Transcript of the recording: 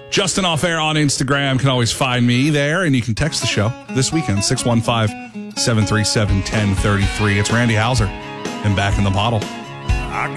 Justin Off Air on Instagram. Can always find me there, and you can text the show this weekend, 615-737-1033. It's Randy Hauser and Back in the Bottle. I